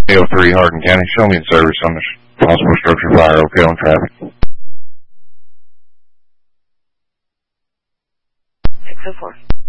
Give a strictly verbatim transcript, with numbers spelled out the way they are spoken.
A oh three Hardin County, show me in service on this possible structure fire, okay, on traffic. six oh four.